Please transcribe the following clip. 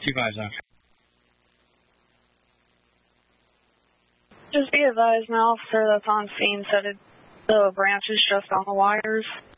250. Just be advised, an officer that's on scene said the branch is just on the wires.